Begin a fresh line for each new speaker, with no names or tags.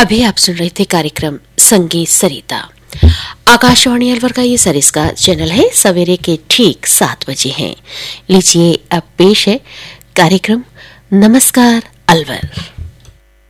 अभी आप सुन रहे थे कार्यक्रम संगीत सरिता। आकाशवाणी अलवर का ये सरिस्का चैनल है, सवेरे के ठीक 7 बजे हैं। लीजिए अब पेश है कार्यक्रम नमस्कार अलवर।